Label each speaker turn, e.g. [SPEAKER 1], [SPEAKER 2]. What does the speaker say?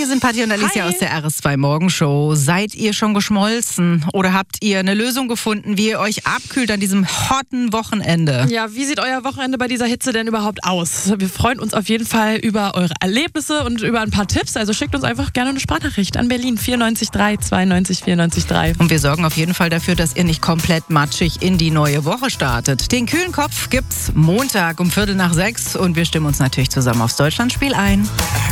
[SPEAKER 1] sind Patti und Alicia aus der RS2 Morgenshow. Seid ihr schon geschmolzen oder habt ihr eine Lösung gefunden, wie ihr euch abkühlt an diesem hotten Wochenende?
[SPEAKER 2] Ja, wie sieht euer Wochenende bei dieser Hitze denn überhaupt aus? Wir freuen uns auf jeden Fall über eure Erlebnisse und über ein paar Tipps. Also schickt uns einfach gerne eine Sprachnachricht an Berlin 94.3 92 94.3.
[SPEAKER 1] Und wir sorgen auf jeden Fall dafür, dass ihr nicht komplett matschig in die neue Woche startet. Den kühlen Kopf gibt's Montag um 5:45 und wir stimmen uns natürlich zusammen aufs Deutschlandspiel ein.